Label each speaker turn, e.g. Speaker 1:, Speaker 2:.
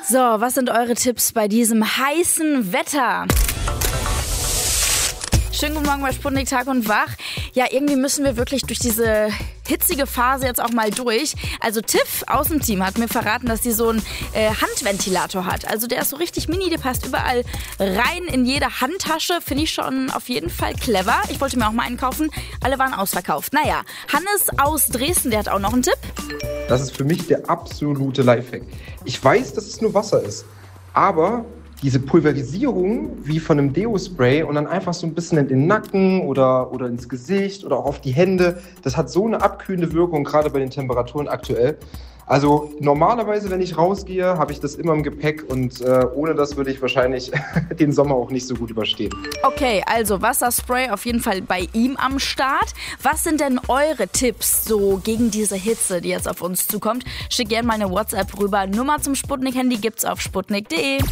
Speaker 1: So, was sind eure Tipps bei diesem heißen Wetter? Schönen guten Morgen bei Sputnik Tag und Wach. Ja, irgendwie müssen wir wirklich durch diese hitzige Phase jetzt auch mal durch. Also Tiff aus dem Team hat mir verraten, dass die so einen Handventilator hat. Also der ist so richtig mini, der passt überall rein in jede Handtasche. Finde ich schon auf jeden Fall clever. Ich wollte mir auch mal einen kaufen. Alle waren ausverkauft. Naja, Hannes aus Dresden, der hat auch noch einen Tipp.
Speaker 2: Das ist für mich der absolute Lifehack. Ich weiß, dass es nur Wasser ist, aber diese Pulverisierung wie von einem Deo-Spray und dann einfach so ein bisschen in den Nacken oder ins Gesicht oder auch auf die Hände, das hat so eine abkühlende Wirkung, gerade bei den Temperaturen aktuell. Also normalerweise, wenn ich rausgehe, habe ich das immer im Gepäck und ohne das würde ich wahrscheinlich den Sommer auch nicht so gut überstehen.
Speaker 1: Okay, also Wasserspray auf jeden Fall bei ihm am Start. Was sind denn eure Tipps so gegen diese Hitze, die jetzt auf uns zukommt? Schickt gerne mal eine WhatsApp rüber. Nummer zum Sputnik-Handy gibt's auf sputnik.de.